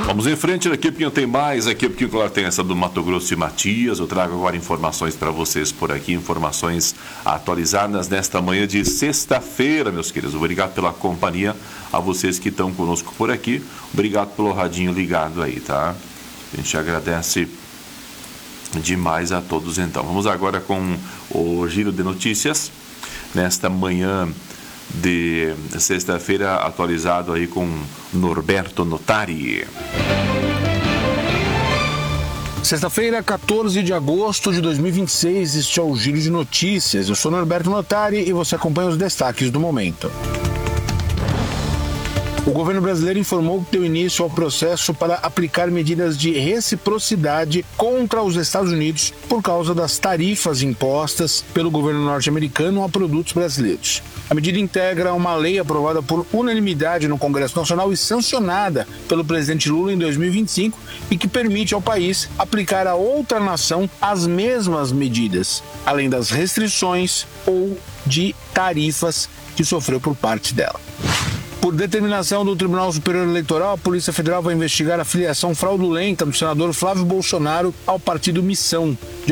Vamos em frente, daqui a pouquinho tem mais, daqui a pouquinho claro, tem essa do Mato Grosso e Matias. Eu trago agora informações para vocês por aqui, informações atualizadas nesta manhã de sexta-feira, meus queridos. Obrigado pela companhia, a vocês que estão conosco por aqui. Obrigado pelo radinho ligado aí, tá? A gente agradece demais a todos então. Vamos agora com o giro de notícias, nesta manhã de sexta-feira, atualizado aí com Norberto Notari. Sexta-feira, 14 de agosto de 2026, este é o Giro de Notícias. Eu sou Norberto Notari e você acompanha os destaques do momento. O governo brasileiro informou que deu início ao processo para aplicar medidas de reciprocidade contra os Estados Unidos por causa das tarifas impostas pelo governo norte-americano a produtos brasileiros. A medida integra uma lei aprovada por unanimidade no Congresso Nacional e sancionada pelo presidente Lula em 2025 e que permite ao país aplicar a outra nação as mesmas medidas, além das restrições ou de tarifas que sofreu por parte dela. Por determinação do Tribunal Superior Eleitoral, a Polícia Federal vai investigar a filiação fraudulenta do senador Flávio Bolsonaro ao partido Missão.